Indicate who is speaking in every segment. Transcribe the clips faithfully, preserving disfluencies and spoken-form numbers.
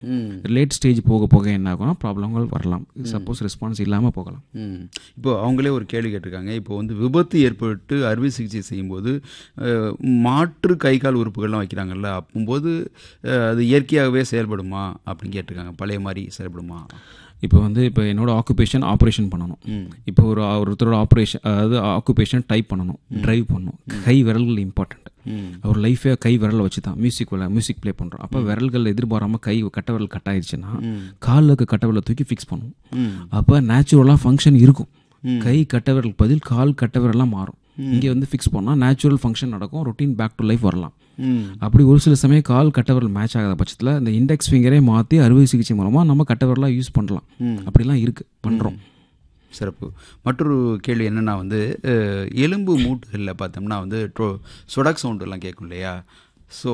Speaker 1: Late stage போக போக என்ன ஆகும்னா ப்ராப்ளங்கள் வரலாம். சப்போஸ் ரெஸ்பான்ஸ் இல்லாமல் போகலாம்.
Speaker 2: இப்போ அவங்களே ஒரு கேள்வி கேட்டிருக்காங்க. இப்போ வந்து விபத்து ஏற்பட்டு அறுவை சிகிச்சை செய்யும்போது மாற்று கை கால் உறுப்புகள்லாம் வைக்கிறாங்கல்ல, அப்போது அது இயற்கையாகவே செயல்படுமா அப்படின்னு கேட்டிருக்காங்க. பழைய மாதிரி செயல்படுமா?
Speaker 1: இப்போ வந்து இப்போ என்னோட ஆக்குபேஷன் ஆப்ரேஷன் பண்ணணும். இப்போ ஒரு ஒருத்தரோட ஆப்ரேஷன், அதாவது ஆக்குபேஷன் டைப் பண்ணணும், ட்ரைவ் பண்ணணும். கை விரல்கள் இம்பார்ட்டண்ட். ஒரு லைஃபே கை விரலை வச்சு தான் மியூசிக் மியூசிக் ப்ளே பண்ணுறோம். அப்போ விரல்கள் எதிர்பாராமல் கை கட்ட விரல் கட் ஆயிடுச்சுன்னா காலில் இருக்க கட்ட விரலை தூக்கி ஃபிக்ஸ் பண்ணுவோம். அப்போ நேச்சுரலாக ஃபங்க்ஷன் இருக்கும். கை கட்ட விரல் பதில் கால் கட்ட விரலாம் மாறும். இங்கே வந்து ஃபிக்ஸ் பண்ணால் நேச்சுரல் ஃபங்க்ஷன் நடக்கும், ரொட்டீன் பேக் டு லைஃப் வரலாம். அப்படி ஒரு சில சமயம் கால் கட்டவரல் மேட்ச் ஆகாத பட்சத்தில் இந்த இண்டெக்ஸ் ஃபிங்கரே மாற்றி அறுவை சிகிச்சை மூலமாக நம்ம கட்டவரலாக யூஸ் பண்ணலாம். அப்படிலாம் இருக்குது, பண்ணுறோம்.
Speaker 2: சிறப்பு. மற்றொரு கேள்வி என்னென்னா வந்து எலும்பு மூட்டுகளில் பார்த்தோம்னா வந்து சொடக் சவுண்டெல்லாம் கேட்கும் இல்லையா? ஸோ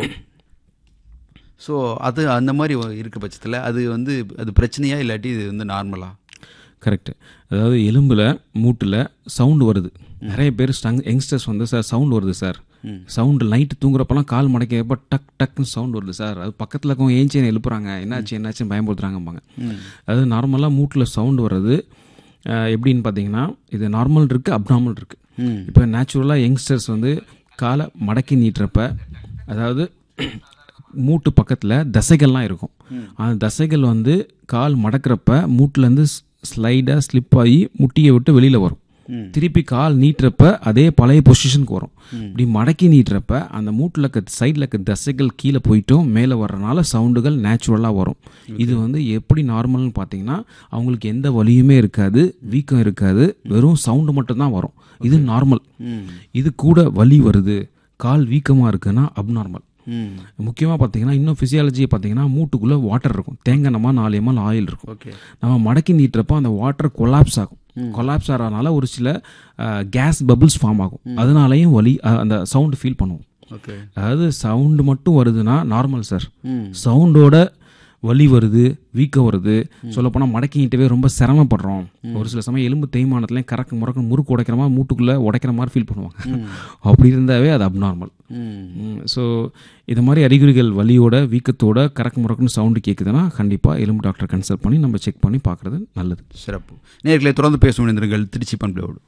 Speaker 2: ஸோ அது அந்த மாதிரி இருக்க பட்சத்தில் அது வந்து அது பிரச்சனையா இல்லாட்டி இது வந்து நார்மலா?
Speaker 1: கரெக்டு. அதாவது எலும்பில் மூட்டில் சவுண்டு வருது. நிறைய பேர் ஸ்டங் யங்ஸ்டர்ஸ் வந்து சார் சவுண்டு வருது சார், சவுண்டு நைட்டு தூங்குறப்பெல்லாம் கால் மடக்கிறப்ப டக் டக்குன்னு சவுண்டு வருது சார், அது பக்கத்தில் இருக்கவங்க ஏஞ்சி எழுப்புறாங்க, என்னாச்சு என்னாச்சுன்னு பயன்படுத்துகிறாங்கம்பாங்க. அது நார்மலாக மூட்டில் சவுண்டு வர்றது எப்படின்னு பார்த்தீங்கன்னா இது நார்மல் இருக்குது, அப்நார்மல் இருக்குது. இப்போ நேச்சுரலாக யங்ஸ்டர்ஸ் வந்து காலை மடக்கி நீட்டுறப்ப, அதாவது மூட்டு பக்கத்தில் தசைகள்லாம் இருக்கும். அந்த தசைகள் வந்து கால் மடக்கிறப்ப மூட்டிலேருந்து ஸ்லைடாக ஸ்லிப் ஆகி முட்டியை விட்டு வெளியில் வரும். திருப்பி கால் நீட்டுறப்ப அதே பழைய பொசிஷனுக்கு வரும். இப்படி மடக்கி நீட்டுறப்ப அந்த மூட்டில் இருக்க சைடில் இருக்க தசைகள் கீழே போயிட்டும் மேலே வர்றதுனால சவுண்டுகள் நேச்சுரலாக வரும். இது வந்து எப்படி நார்மல்னு பார்த்தீங்கன்னா அவங்களுக்கு எந்த வலியுமே இருக்காது, வீக்கம் இருக்காது, வெறும் சவுண்டு மட்டும்தான் வரும். இது நார்மல். இது கூட வலி வருது, கால் வீக்கமாக இருக்குன்னா அப்நார்மல். முக்கியமாக பார்த்தீங்கன்னா இன்னும் ஃபிசியாலஜியை பார்த்தீங்கன்னா மூட்டுக்குள்ளே வாட்டர் இருக்கும், தேங்காய் நம்ம நாலு எம்எல் ஆயில் இருக்கும். நம்ம மடக்கி நீட்டுறப்போ அந்த வாட்டர் கொலாப்ஸ் ஆகும். கொலாப்ஸ் ஆகிறதுனால ஒரு சில கேஸ் பபிள்ஸ் ஃபார்ம் ஆகும். அதனாலையும் வலி அந்த சவுண்டு ஃபீல் பண்ணுவோம். அதாவது சவுண்டு மட்டும் வருதுன்னா நார்மல் சார். சவுண்டோட வலி வருது, வீக்கம் வருது, சொல்லப்போனால் மடக்கிட்டவே ரொம்ப சிரமப்படுறோம். ஒரு சில சமயம் எலும்பு தேய்மானத்துலேயும் கறக்கு முறக்கு முறுக்கு உடைக்கிற மாதிரி மூட்டுக்குள்ளே உடைக்கிற மாதிரி ஃபீல் பண்ணுவாங்க. அப்படி இருந்தாவே அது அப்நார்மல். ஸோ இது மாதிரி அறிகுறிகள் வலியோட வீக்கத்தோட கறக்கு முறக்குன்னு சவுண்டு கேட்குதுன்னா கண்டிப்பாக எலும்பு டாக்டரை கன்சல்ட் பண்ணி நம்ம செக் பண்ணி பார்க்குறது நல்லது.
Speaker 2: சிறப்பு. நேர்களை தொடர்ந்து பேச வேண்டியவர்கள் திருச்சி பண்போடு.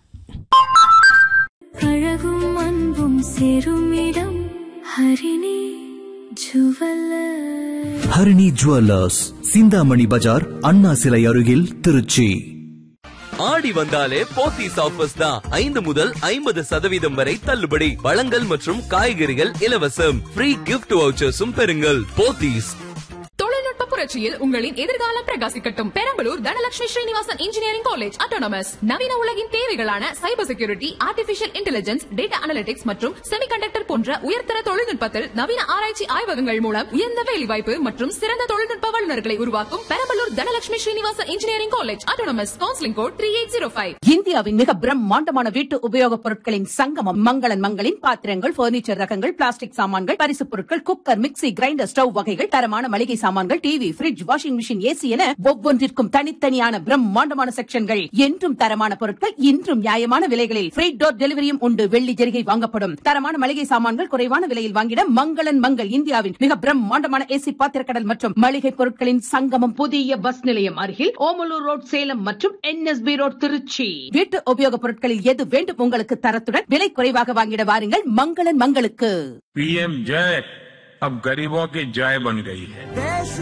Speaker 3: அழகும் அன்பும் சேரும் இடம் ஹரிணி ஜுவல்லர்.
Speaker 4: ஹரிணி ஜுவல்லர்ஸ், சிந்தாமணி பஜார், அண்ணா சிலை அருகில், திருச்சி.
Speaker 5: ஆடி வந்தாலே போத்தீஸ் ஆஃபர்ஸ் தான். ஐந்து முதல் ஐம்பது சதவீதம் வரை தள்ளுபடி. பழங்கள் மற்றும் காய்கறிகள் இலவசம். ஃப்ரீ கிஃப்ட் வவுச்சர்ஸும் பெறுங்கள். போத்தீஸ்.
Speaker 6: தொழில்நுட்ப புரட்சியில் உங்களின் எதிர்காலம் பிரகாசிக்கட்டும். Perambalur Dhanalakshmi Srinivasan engineering college autonomous நவீன உலகின் தேவைகளான cyber security, artificial intelligence, data analytics மற்றும் செமிகண்டக்டர் போன்ற உயர்தர தொழில்நுட்பத்தில் நவீன ஆராய்ச்சி ஆய்வகங்கள் மூலம் உயர்ந்த வேலைவாய்ப்பு மற்றும் சிறந்த தொழில்நுட்ப வல்லுநர்களை உருவாக்கும் Perambalur Dhanalakshmi Srinivasan engineering college autonomous. Counselling code three eight zero five.
Speaker 7: இந்தியாவின் மிக பிரம்மாண்டமான வீட்டு உபயோகப் பொருட்களின் சங்கமம் மங்களன் மங்களின் பாத்திரங்கள், பர்னிச்சர் ரகங்கள், பிளாஸ்டிக் சாமான்கள், பரிசுப் பொருட்கள், குக்கர், மிக்ஸி, கிரைண்டர், ஸ்டவ் வகைகள், தரமான மளிகை சாமான்கள், TV, fridge, washing machine, AC என ஒவ்வொன்றிற்கும் தனித்தனியான பிரம்மாண்டமான செக்ஷன்கள். என்றும் தரமான பொருட்கள், இன்றும் நியாயமான விலைகளில் ஃப்ரீ டோர் டெலிவரியும் உண்டு. வெள்ளி ஜெரிகை வாங்கப்படும். தரமான மளிகை சாமான்கள் குறைவான விலையில் வாங்கிட மங்களன் மங்கள். இந்தியாவின் மிக பிரம்மாண்டமான ஏசி பாத்திரக்கடல் மற்றும் மளிகை பொருட்களின் சங்கமம். புதிய பஸ் நிலையம் அருகில் ஓமலூர் ரோட் சேலம் மற்றும் என்எஸ்பி ரோட் திருச்சி. வீட்டு உபயோகப் பொருட்களில் எது வேண்டும் உங்களுக்கு தரத்துடன் விலை குறைவாக வாங்கிட வாருங்கள் மங்களன் மங்களுக்கு.
Speaker 8: पीएम जय अब गरीबों की जय बन गई है.